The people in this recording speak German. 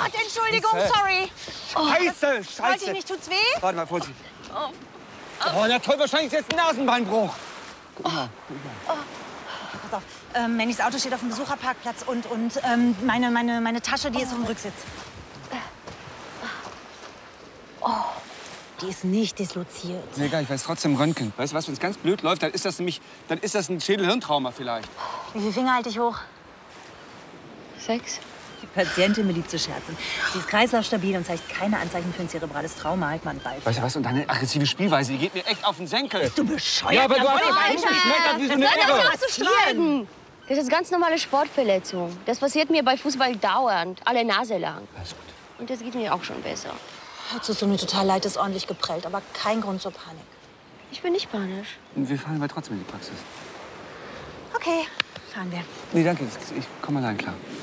Gott, Entschuldigung, sorry. Scheiße. Wollte ich nicht, tut's weh? Warte mal, Vorsicht. Oh, na toll, wahrscheinlich ist jetzt ein Nasenbeinbruch. Pass auf, Mannys Auto steht auf dem Besucherparkplatz und meine Tasche, die ist auf dem Rücksitz. Die ist nicht disloziert. Nee, egal, ich weiß trotzdem Röntgen. Weißt du was, wenn es ganz blöd läuft, dann ist das ein Schädel-Hirntrauma vielleicht. Wie viele Finger halte ich hoch? 6. Die Patientin beliebt zu scherzen. Sie ist kreislaufstabil und zeigt keine Anzeichen für ein zerebrales Trauma. Halt mal einen Ball. Weißt du was, und deine aggressive Spielweise, die geht mir echt auf den Senkel. Bist du bescheuert? Ja, aber du hast Alter, das geschmettert wie so eine das Irre. kann doch passieren. Das ist ganz normale Sportverletzung. Das passiert mir bei Fußball dauernd, alle Nase lang. Alles gut. Und das geht mir auch schon besser. Es tut mir total leid, ist ordentlich geprellt, aber kein Grund zur Panik. Ich bin nicht panisch. Und wir fahren aber trotzdem in die Praxis. Okay, fahren wir. Nee, danke, ich komme allein klar.